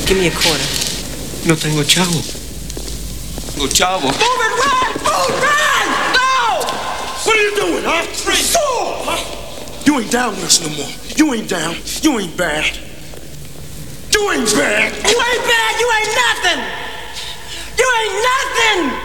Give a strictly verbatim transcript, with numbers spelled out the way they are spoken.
Give me a quarter. No tengo chavo. No chavo. Move it right! Move right! No! What are you doing, huh? Restore! Huh? You ain't down with us no more. You ain't down. You ain't bad. You ain't bad. You ain't bad. You ain't nothing. You ain't nothing.